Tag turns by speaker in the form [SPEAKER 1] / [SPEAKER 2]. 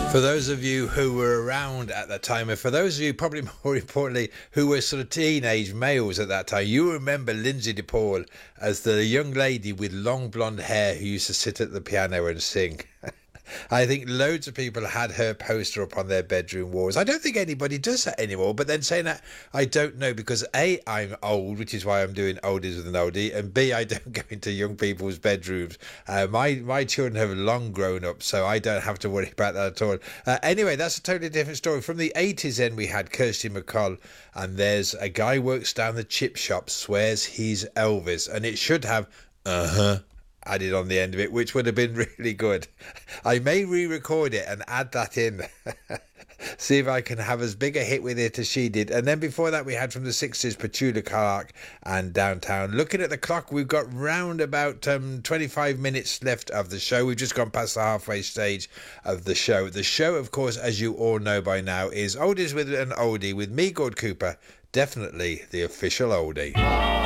[SPEAKER 1] For those of you who were around at that time, and for those of you, probably more importantly, who were sort of teenage males at that time, you remember Lindsay DePaul as the young lady with long blonde hair who used to sit at the piano and sing. I think loads of people had her poster up on their bedroom walls. I don't think anybody does that anymore, but then saying that, I don't know, because A, I'm old, which is why I'm doing oldies with an oldie, and B, I don't go into young people's bedrooms. My children have long grown up, so I don't have to worry about that at all. Anyway, that's a totally different story. From the 80s then, we had Kirsty MacColl, and there's a guy works down the chip shop, swears he's Elvis, and it should have added on the end of it, which would have been really good. I may re-record it and add that in. See if I can have as big a hit with it as she did. And then before that, we had from the 60s Petula Clark and Downtown. Looking at the clock, we've got round about 25 minutes left of the show. We've just gone past the halfway stage of the show. The show, of course, as you all know by now, is Oldies with an Oldie with me, Gord Cooper, definitely the official oldie.